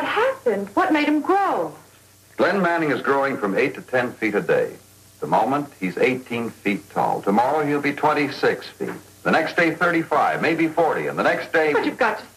happened? What made him grow? Glenn Manning is growing from 8 to 10 feet a day. At the moment, he's 18 feet tall. Tomorrow, he'll be 26 feet. The next day, 35, maybe 40, and the next day... But you've got to